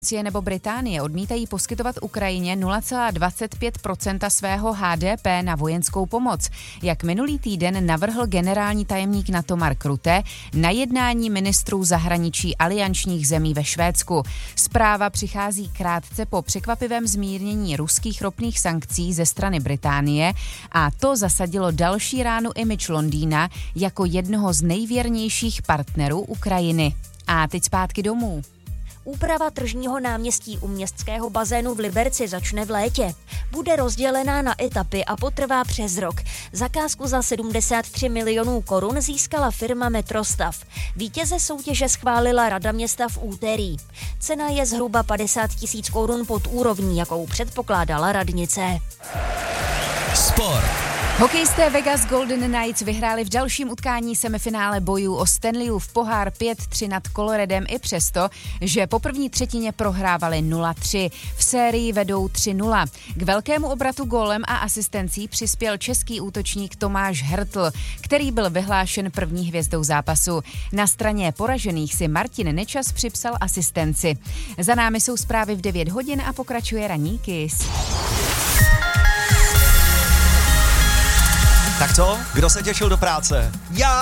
nebo Británie odmítají poskytovat Ukrajině 0,25% svého HDP na vojenskou pomoc, jak minulý týden navrhl generální tajemník NATO Mark Rutte na jednání ministrů zahraničí aliančních zemí ve Švédsku. Zpráva přichází krátce po překvapivém zmírnění ruských ropných sankcí ze strany Británie a to zasadilo další ránu image Londýna jako jednoho z nejvěrnějších partnerů Ukrajiny. A teď zpátky domů. Úprava tržního náměstí u městského bazénu v Liberci začne v létě. Bude rozdělená na etapy a potrvá přes rok. Zakázku za 73 milionů korun získala firma Metrostav. Vítěze soutěže schválila Rada města v úterý. Cena je zhruba 50 000 korun pod úrovní, jakou předpokládala radnice. Sport. Hokejisté Vegas Golden Knights vyhráli v dalším utkání semifinále bojů o Stanleyův pohár 5-3 nad Coloradem i přesto, že po první třetině prohrávali 0-3. V sérii vedou 3-0. K velkému obratu gólem a asistencí přispěl český útočník Tomáš Hertl, který byl vyhlášen první hvězdou zápasu. Na straně poražených si Martin Nečas připsal asistenci. Za námi jsou zprávy v 9 hodin a pokračuje ranní Kiss. Tak co? Kdo se těšil do práce? Já!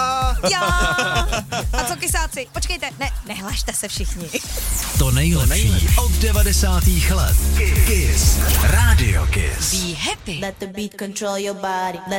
A co kysáci? Počkejte, nehlašte se všichni. To nejlepší od 90. let. Kiss. Radio Kiss. Be happy. Let the beat control your body.